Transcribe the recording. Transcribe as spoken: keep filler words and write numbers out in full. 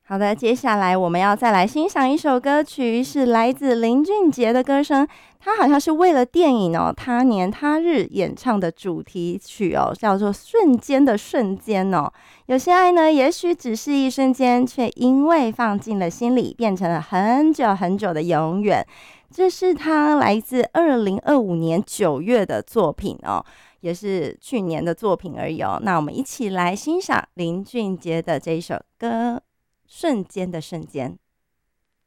好的，接下来我们要再来欣赏一首歌曲，是来自林俊杰的歌声。他好像是为了电影哦《他年他日》演唱的主题曲哦，叫做《瞬间的瞬间》哦。有些爱呢，也许只是一瞬间，却因为放进了心里，变成了很久很久的永远。这是他来自二零二五年九月的作品哦，也是去年的作品而已哦。那我们一起来欣赏林俊杰的这一首歌。瞬间的瞬间。